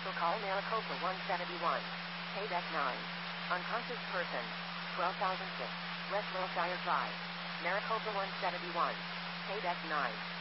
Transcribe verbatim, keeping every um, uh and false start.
Vehicle call Maricopa one seventy-one. Paydeck nine. Unconscious person. twelve thousand six. West Wilshire Drive. Maricopa one seventy-one. Paydeck nine.